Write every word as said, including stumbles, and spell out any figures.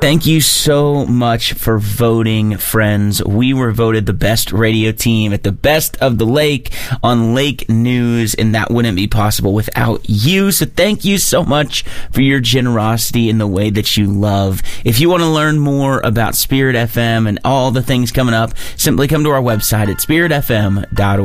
Thank you so much for voting, friends. We were voted the best radio team at the Best of the Lake on Lake News, and that wouldn't be possible without you. So thank you so much for your generosity in the way that you love. If you want to learn more about Spirit F M and all the things coming up, simply come to our website at spirit f m dot org.